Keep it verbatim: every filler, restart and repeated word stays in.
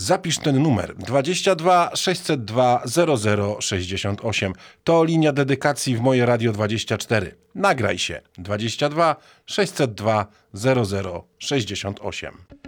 Zapisz ten numer dwadzieścia dwa sześćset dwa zero zero sześćdziesiąt osiem. To linia dedykacji w Moje Radio dwadzieścia cztery. Nagraj się dwadzieścia dwa sześćset dwa zero zero sześćdziesiąt osiem.